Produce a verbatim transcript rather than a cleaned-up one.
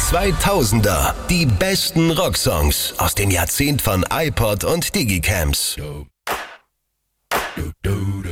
zweitausender. Die besten Rocksongs aus dem Jahrzehnt von iPod und Digicams. Do, do, do, do.